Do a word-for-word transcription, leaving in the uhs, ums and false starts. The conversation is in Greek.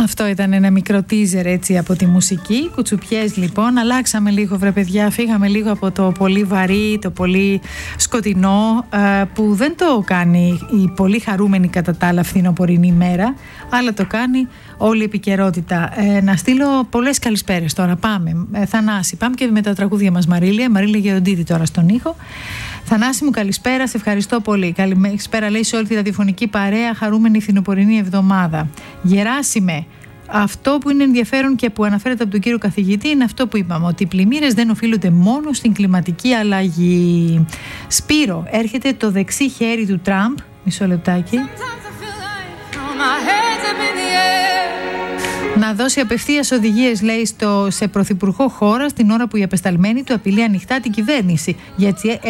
Αυτό ήταν ένα μικρό teaser έτσι από τη μουσική. Κουτσουπιές λοιπόν. Αλλάξαμε λίγο, βρε παιδιά. Φύγαμε λίγο από το πολύ βαρύ, το πολύ σκοτεινό, που δεν το κάνει η πολύ χαρούμενη κατά τα άλλα φθινοπορεινή μέρα, αλλά το κάνει όλη η επικαιρότητα. Ε, να στείλω πολλές καλησπέρες τώρα. Πάμε. Ε, Θανάση, πάμε και με τα τραγούδια μας, Μαρίλια. Μαρίλια Γεωντίδη τώρα στον ήχο. Θανάση μου, καλησπέρα, σε ευχαριστώ πολύ. Καλησπέρα, λέει, σε όλη τη ραδιοφωνική παρέα. Χαρούμενη φθινοπορεινή εβδομάδα. Γεράσιμε, αυτό που είναι ενδιαφέρον και που αναφέρεται από τον κύριο καθηγητή είναι αυτό που είπαμε, ότι οι πλημμύρες δεν οφείλονται μόνο στην κλιματική αλλαγή. Σπύρο, έρχεται το δεξί χέρι του Τραμπ. Μισό λεπτάκι. Να δώσει απευθείας οδηγίες, λέει, στο, σε πρωθυπουργό χώρας την ώρα που η απεσταλμένη του απειλεί ανοιχτά την κυβέρνηση. Γιατί